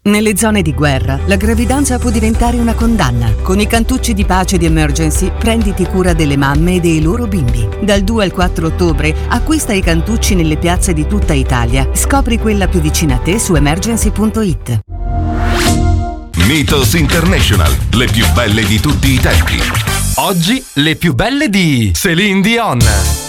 Nelle zone di guerra, la gravidanza può diventare una condanna. Con i cantucci di pace di Emergency, prenditi cura delle mamme e dei loro bimbi. Dal 2 al 4 ottobre, acquista i cantucci nelle piazze di tutta Italia. Scopri quella più vicina a te su emergency.it. Mythos International, le più belle di tutti i tempi. Oggi le più belle di Céline Dion.